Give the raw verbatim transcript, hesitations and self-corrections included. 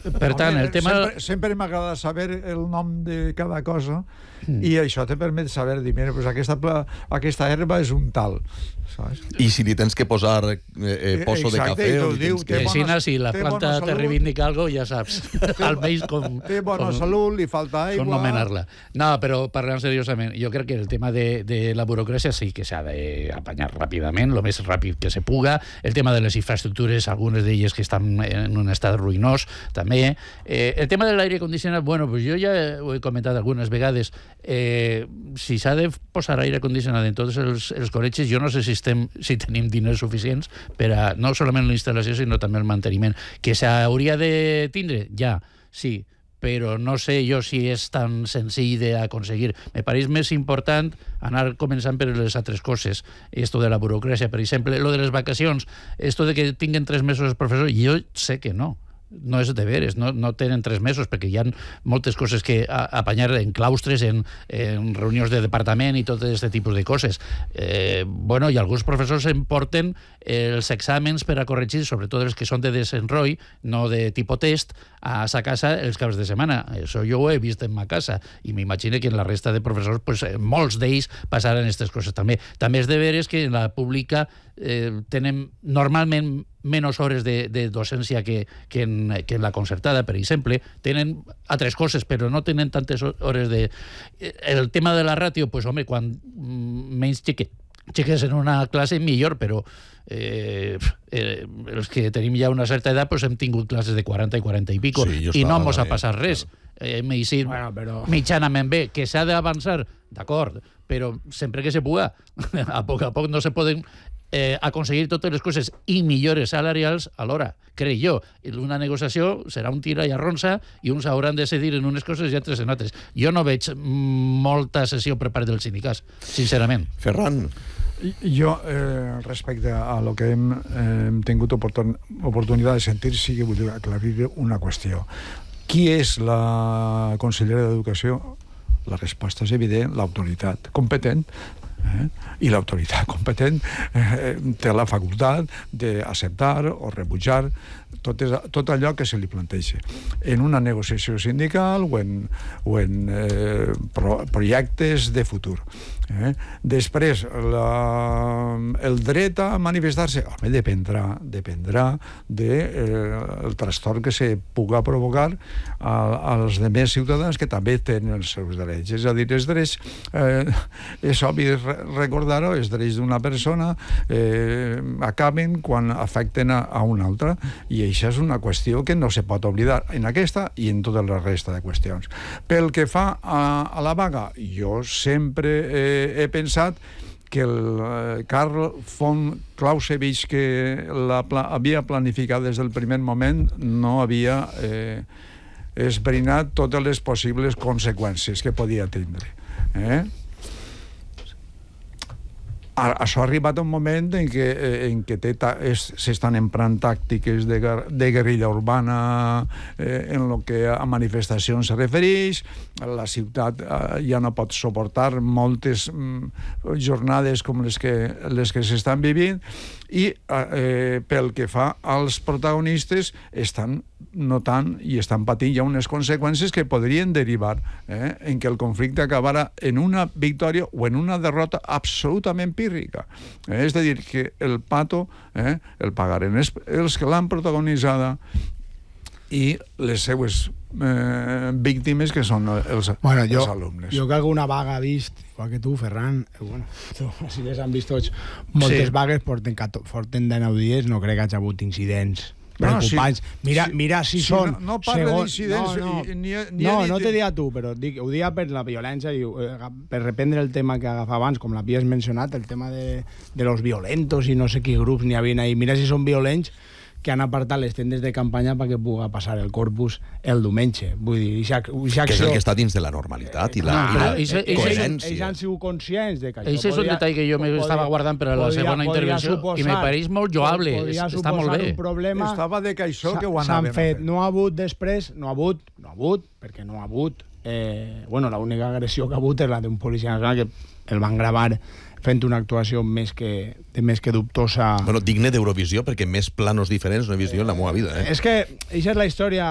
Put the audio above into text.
Per tant, el tema... Sempre, sempre m'agrada saber el nom de cada cosa mm. i això te permet saber, dir, mira, pues aquesta, aquesta herba és un tal, saps? I si li tens que posar eh, eh, pozo de cafè... Exacte, o li diu, tens que... Bona, si la planta te reivindica algo, ja saps. Almenys com... Té bona com, salut, li falta aigua... Com nomenar-la. No, però parlant seriosament, jo crec que el tema de, de la burocràcia sí que s'ha d'apanyar ràpidament, el més ràpid que se puga. El tema de les infraestructures, algunes d'elles que estan en un estat ruïnós, també. Eh, el tema de l'aire condicionat, bueno, pues jo ja ho he comentat algunes vegades, eh, si s'ha de posar aire condicionat en tots els, els col·legis, jo no sé si, estem, si tenim diners suficients per a, no solament la instal·lació, sinó també el manteniment. Que s'hauria de tindre? Ja, sí, però no sé jo si és tan senzill d'aconseguir. Me pareix més important anar començant per les altres coses. Esto de la burocràcia, per exemple, lo de les vacacions, esto de que tinguen tres mesos els professors, jo sé que no. No és deberes, no, no tenen tres mesos perquè hi ha moltes coses que a, apanyar en claustres, en, en reunions de departament i tot aquest tipus de coses. Eh, bueno, i alguns professors em porten els exàmens per a corregir, sobretot els que són de desenroi, no de tipus test, a sa casa els caps de setmana. Això jo ho he vist en ma casa i m'imagino que en la resta de professors, pues, molts d'ells passaren aquestes coses també. També és de veres que en la pública eh, tenen normalment menys hores de, de docència que, que, en, que en la concertada, per exemple. Tenen altres coses, però no tenen tantes hores de... El tema de la ràtio, pues, home, quan menys xiquet, xiques en una classe, millor, però eh, eh, els que tenim ja una certa edat, pues, hem tingut classes de quaranta i quaranta i pico, sí, i no mos ha passat res. Hem eixit bueno, però... mitjanament bé. Que s'ha d'avançar, d'acord, però sempre que se puga. A poc a poc no se poden... Eh, aconseguir totes les coses i millores salarials alhora, crec jo. Una negociació serà un tira i arronsa i uns hauran de cedir en unes coses i altres en altres. Jo no veig molta sessió per part dels sindicats, sincerament. Ferran. Jo, eh, respecte a lo que hem, eh, hem tingut oportun oportunitat de sentir, sí que vull aclarir una qüestió. Qui és la consellera d'Educació? La resposta és evident, l'autoritat competent. Eh? I l'autoritat competent eh, té la facultat d'acceptar o rebutjar tot, és, tot allò que se li planteja en una negociació sindical o en, o en eh, pro, projectes de futur. Eh? Després, la, el dret a manifestar-se, home, dependrà, dependrà del de, eh, trastorn que se puga provocar a, als demés ciutadans que també tenen els seus drets. És a dir, els drets, eh, és obvi recordar-ho, els drets d'una persona eh, acaben quan afecten a, a una altra, i això és una qüestió que no se pot oblidar en aquesta i en tota la resta de qüestions. Pel que fa a, a la vaga, jo sempre eh, he pensat que el eh, Karl von Clausewitz, que la pla havia planificat des del primer moment, no havia eh, esbrinat totes les possibles conseqüències que podia tindre. Eh? Això ha arribat un moment en què, en què s'estan emprant tàctiques de, de guerrilla urbana eh, en el que a manifestacions se refereix. La ciutat eh, ja no pot suportar moltes mm, jornades com les que, les que s'estan vivint, i eh, pel que fa als protagonistes estan notant i estan patint ja unes conseqüències que podrien derivar eh, en què el conflicte acabara en una victòria o en una derrota absolutament pírrica. Eh, és a dir, que el pato eh, el pagaren els, els que l'han protagonitzada i les seues eh, víctimes, que són els, bueno, jo, els alumnes. Jo que alguna vaga he vist, igual que tu, Ferran, eh, bueno, tu, si les han vist tots, moltes sí. vagues porten, porten dinou dies, no crec que hagi hagut incidents preocupants. No, si, mira, si, mira si, si són... No, no parla d'incidents... No, no, ni, ni no, ni, no te dia tu, però dic, ho dia per la violència i per reprendre el tema que agafa abans, com l'havies mencionat, el tema de, de los violentos i no sé quins grups n'hi havia ahí. Mira si són violents que han apartat les tendes de campanya perquè puga passar el Corpus el diumenge. Vull dir, ixa, ixa que és el que està dins de la normalitat i la, ah, i la ese, coherència. Ells han sigut conscients de que això Ese és un detall que jo m'estava guardant per a la podia, segona intervenció suposar, i me pareix molt lloable. Està molt bé. Problema, estava de que això que ho s'han fet. No ha hagut després, no ha hagut, no ha hagut, perquè no ha hagut. Eh, bueno, l'única agressió que ha hagut és la d'un policia nacional que el van gravar fent una actuació més que, més que dubtosa. Bueno, digne d'Eurovisió, perquè més planos diferents no he vist jo en la meva vida. Eh? És que, això és la història